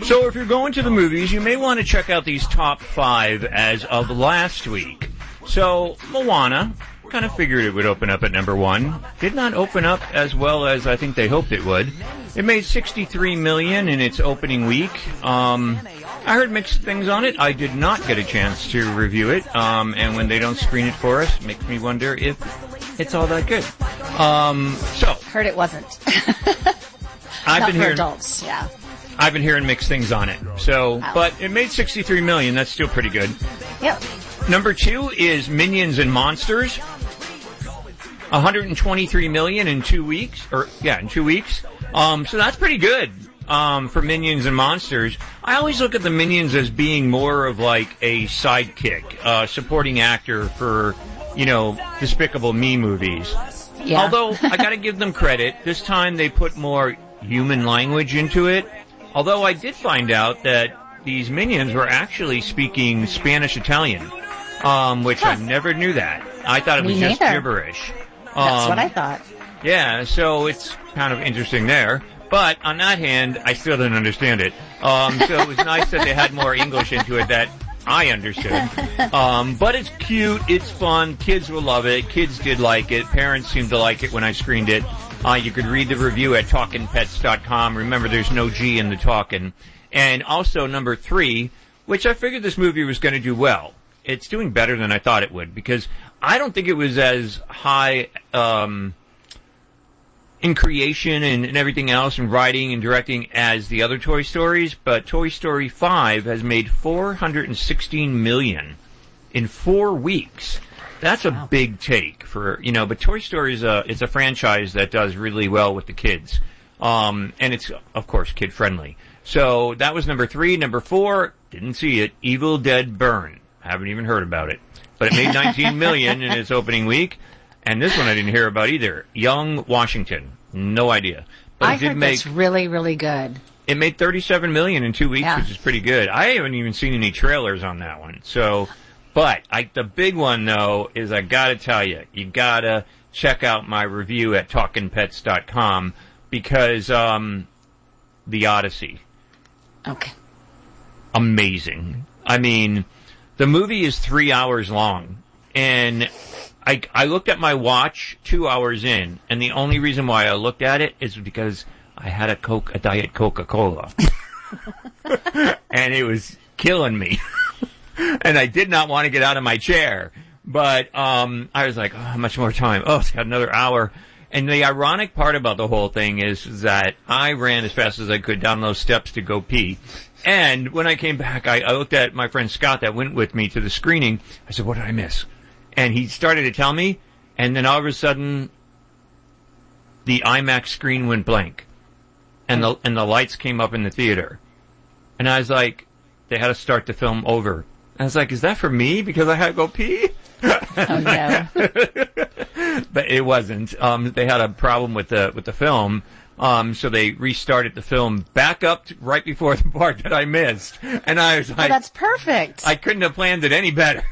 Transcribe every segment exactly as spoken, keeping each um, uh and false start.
So if you're going to the movies, you may want to check out these top five as of last week. So, Moana, kind of figured it would open up at number one. Did not open up as well as I think they hoped it would. It made sixty-three million dollars in its opening week. Um, I heard mixed things on it. I did not get a chance to review it. Um, and when they don't screen it for us, it makes me wonder if it's all that good. Um, so. Heard it wasn't. I've Not been for hearing, adults, yeah. I've been hearing mixed things on it. So, Wow. but it made sixty-three million dollars. That's still pretty good. Yep. Number two is Minions and Monsters. one hundred twenty-three million dollars in two weeks, or yeah, in two weeks. Um, so that's pretty good um, for Minions and Monsters. I always look at the Minions as being more of like a sidekick, uh, supporting actor for, you know, Despicable Me movies. Yeah. Although I got to give them credit, this time they put more human language into it. Although I did find out that these Minions were actually speaking Spanish-Italian, um, which I never knew that. I thought it was Me just neither. gibberish. That's Um, what I thought. Yeah, so it's kind of interesting there. But on that hand, I still didn't understand it. Um, so it was nice that they had more English into it that I understood. Um, but it's cute, it's fun, kids will love it, kids did like it, parents seemed to like it when I screened it. Uh, you could read the review at talkin' pets dot com. Remember, there's no G in the talkin'. And also number three, which I figured this movie was going to do well. It's doing better than I thought it would, because I don't think it was as high um, in creation and, and everything else, and writing and directing as the other Toy Stories, but Toy Story five has made four hundred sixteen million dollars in four weeks. That's a Wow. big take for, you know, but Toy Story is a, it's a franchise that does really well with the kids. Um, and it's, of course, kid-friendly. So that was number three. Number four, didn't see it, Evil Dead Burn. Haven't even heard about it. But it made nineteen million dollars in its opening week. And this one I didn't hear about either. Young Washington. No idea. But I it did heard make, that's really, really good. it made thirty-seven million dollars in two weeks, Yeah. which is pretty good. I haven't even seen any trailers on that one. So, but I, the big one though is I gotta tell you, you gotta check out my review at talkin' pets dot com, because, um, The Odyssey. Okay. Amazing. I mean, the movie is three hours long, and I, I looked at my watch two hours in, and the only reason why I looked at it is because I had a Coke, a Diet Coca-Cola. And it was killing me. And I did not want to get out of my chair. But um, I was like, oh, how much more time? Oh, it's got another hour. And the ironic part about the whole thing is that I ran as fast as I could down those steps to go pee. And when I came back, I, I looked at my friend Scott that went with me to the screening. I said, what did I miss? And he started to tell me, and then all of a sudden, the IMAX screen went blank. And the, and the lights came up in the theater. And I was like, they had to start the film over. I was like, is that for me? Because I had to go pee? Oh, no. But it wasn't. Um, they had a problem with the with the film, um, so they restarted the film back up to right before the part that I missed. And I was Oh, like, that's perfect. I couldn't have planned it any better.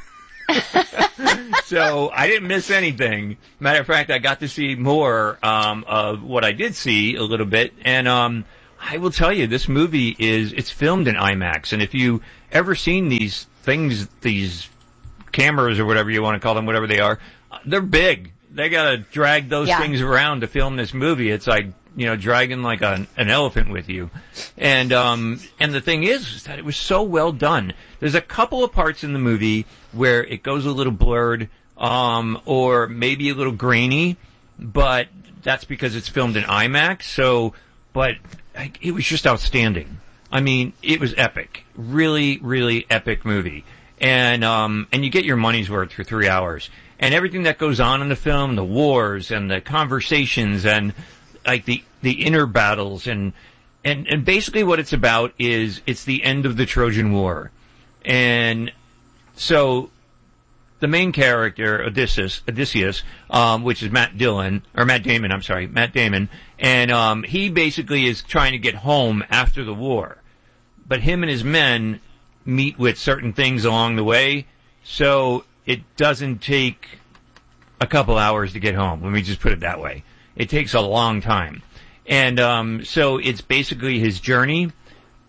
So I didn't miss anything. Matter of fact, I got to see more um, of what I did see a little bit. And um, I will tell you, this movie is, it's filmed in IMAX. And if you ever seen these things, these cameras or whatever you want to call them, whatever they are, they're big. They got to drag those Yeah. things around to film this movie. It's like, you know, dragging like a, an elephant with you. And, um, and the thing is, is that it was so well done. There's a couple of parts in the movie where it goes a little blurred, um, or maybe a little grainy, but that's because it's filmed in IMAX. So, but like, it was just outstanding. I mean, it was epic. Really, really epic movie. And, um, and you get your money's worth for three hours. And everything that goes on in the film, the wars and the conversations and like the, the inner battles and, and, and basically what it's about is it's the end of the Trojan War. And so the main character, Odysseus, Odysseus, um, which is Matt Dillon, or Matt Damon, I'm sorry, Matt Damon, and, um, he basically is trying to get home after the war. But him and his men meet with certain things along the way, so it doesn't take a couple hours to get home. Let me just put it that way. It takes a long time. And um, so it's basically his journey,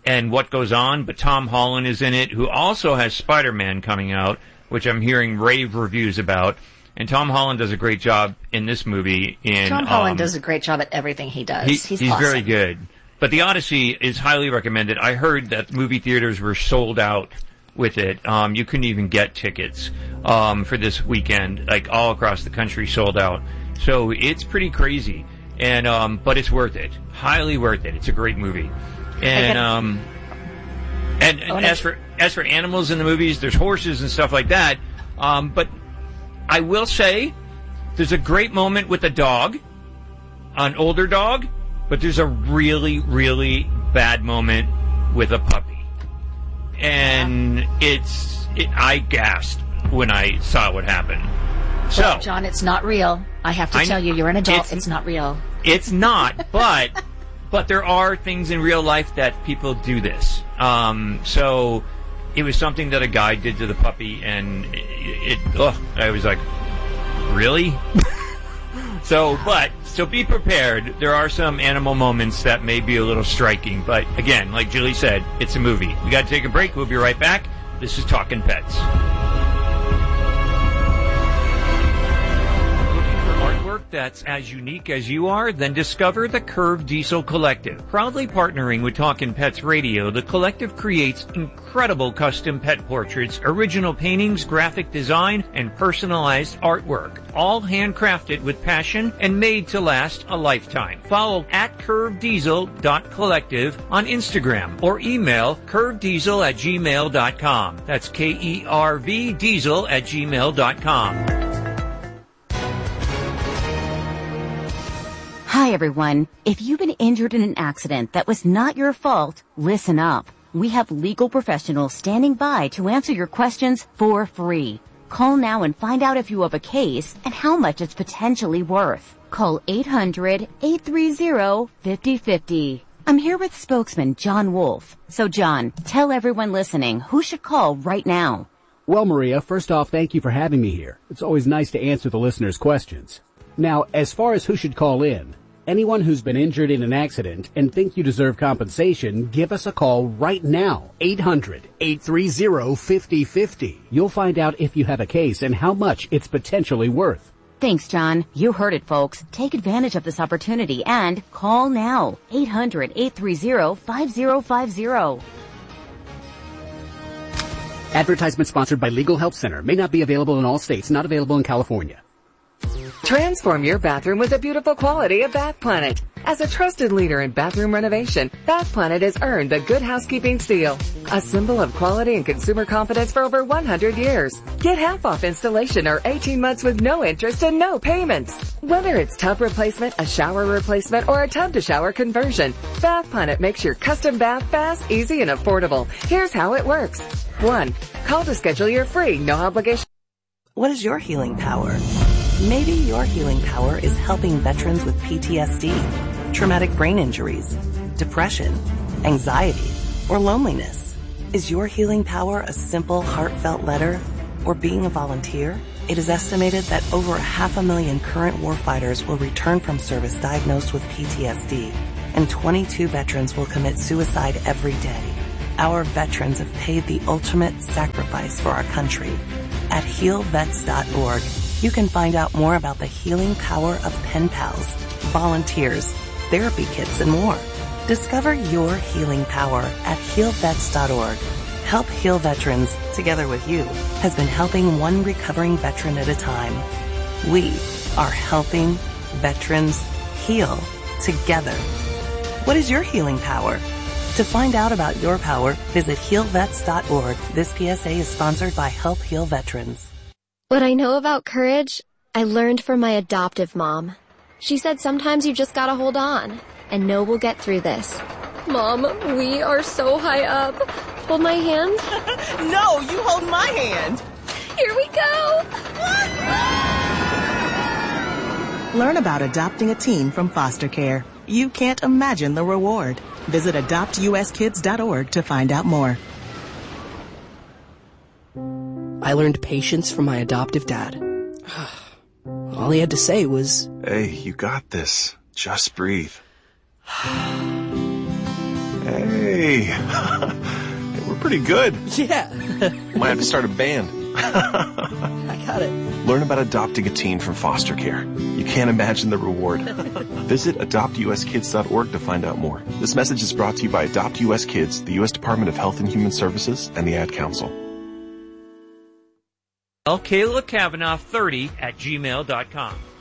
and what goes on, but Tom Holland is in it, who also has Spider-Man coming out, which I'm hearing rave reviews about. And Tom Holland does a great job in this movie. In, Tom Holland um, does a great job at everything he does. he- he's he's awesome. very good. But The Odyssey is highly recommended. I heard that movie theaters were sold out with it. Um, you couldn't even get tickets um, for this weekend, like all across the country, sold out. So it's pretty crazy, and um, but it's worth it. Highly worth it. It's a great movie. And um, and, and as for as for animals in the movies, there's horses and stuff like that. Um, but I will say, there's a great moment with a dog, an older dog, but there's a really, really bad moment with a puppy. And it's, it, I gasped when I saw what happened. So, Well, John, it's not real. I have to I- tell you, you're an adult. it's- It's, not real. it's not, but, but there are things in real life that people do this. Um, so it was something that a guy did to the puppy, and it, it ugh, I was like, really? So, but, so be prepared. There are some animal moments that may be a little striking, but again, like Julie said, it's a movie. We gotta take a break. We'll be right back. This is Talkin' Pets. Artwork that's as unique as you are? Then discover the Curve Diesel Collective. Proudly partnering with Talkin' Pets Radio, the Collective creates incredible custom pet portraits, original paintings, graphic design, and personalized artwork. All handcrafted with passion and made to last a lifetime. Follow at curve diesel dot collective on Instagram or email curvediesel at gmail dot com. That's K E R V diesel at gmail dot com. Hi, everyone. If you've been injured in an accident that was not your fault, listen up. We have legal professionals standing by to answer your questions for free. Call now and find out if you have a case and how much it's potentially worth. Call eight hundred, eight three zero, five zero five zero. I'm here with spokesman John Wolf. So, John, tell everyone listening who should call right now. Well, Maria, first off, thank you for having me here. It's always nice to answer the listeners' questions. Now, as far as who should call in, anyone who's been injured in an accident and think you deserve compensation, give us a call right now. eight hundred, eight three zero, five zero five zero. You'll find out if you have a case and how much it's potentially worth. Thanks, John. You heard it, folks. Take advantage of this opportunity and call now. eight hundred, eight three zero, five zero five zero. Advertisement sponsored by Legal Help Center. May not be available in all states. Not available in California. Transform your bathroom with the beautiful quality of Bath Planet. As a trusted leader in bathroom renovation, Bath Planet has earned the Good Housekeeping seal, a symbol of quality and consumer confidence for over one hundred years. Get half off installation or eighteen months with no interest and no payments. Whether it's tub replacement, a shower replacement, or a tub-to-shower conversion, Bath Planet makes your custom bath fast, easy, and affordable. Here's how it works. One, call to schedule your free, no obligation. What is your healing power? Maybe your healing power is helping veterans with P T S D, traumatic brain injuries, depression, anxiety, or loneliness. Is your healing power a simple, heartfelt letter or being a volunteer? It is estimated that over half a million current warfighters will return from service diagnosed with P T S D, and twenty-two veterans will commit suicide every day. Our veterans have paid the ultimate sacrifice for our country. At heal vets dot org, you can find out more about the healing power of pen pals, volunteers, therapy kits, and more. Discover your healing power at heal vets dot org. Help Heal Veterans, together with you, has been helping one recovering veteran at a time. We are helping veterans heal together. What is your healing power? To find out about your power, visit heal vets dot org. This P S A is sponsored by Help Heal Veterans. What I know about courage, I learned from my adoptive mom. She said sometimes you just gotta hold on and know we'll get through this. Mom, we are so high up. Hold my hand. No, you hold my hand. Here we go. Learn about adopting a teen from foster care. You can't imagine the reward. Visit adopt u s kids dot org to find out more. I learned patience from my adoptive dad. All he had to say was, "Hey, you got this. Just breathe." Hey, we're pretty good. Yeah. Might have to start a band. I got it. Learn about adopting a teen from foster care. You can't imagine the reward. Visit adopt u s kids dot org to find out more. This message is brought to you by Adopt U S Kids, the U S Department of Health and Human Services, and the Ad Council. Kayla Kavanaugh thirty at gmail dot com.